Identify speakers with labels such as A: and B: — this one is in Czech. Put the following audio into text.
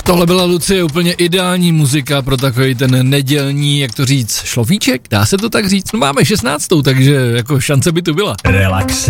A: Tohle byla, Lucie, úplně ideální muzika pro takový ten nedělní, jak to říct, šlofíček? Dá se to tak říct? No máme 16, takže jako šance by tu byla.
B: Relax.